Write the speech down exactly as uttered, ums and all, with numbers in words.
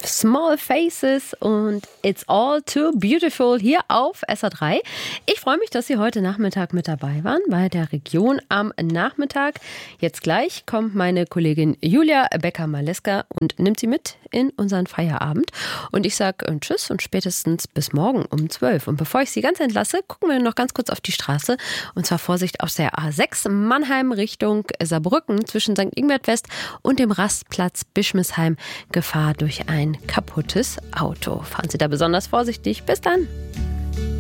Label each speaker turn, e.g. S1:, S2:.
S1: Small Faces und It's All Too Beautiful hier auf S R drei. Ich freue mich, dass Sie heute Nachmittag mit dabei waren bei der Region am Nachmittag. Jetzt gleich kommt meine Kollegin Julia Becker-Maleska und nimmt Sie mit in unseren Feierabend. Und ich sage Tschüss und spätestens bis morgen um zwölf. Und bevor ich Sie ganz entlasse, gucken wir noch ganz kurz auf die Straße. Und zwar Vorsicht aus der A sechs Mannheim Richtung Saarbrücken zwischen Sankt Ingbert West und dem Rastplatz Bischmisheim. Gefahr durch ein kaputtes Auto. Fahren Sie da besonders vorsichtig. Bis dann.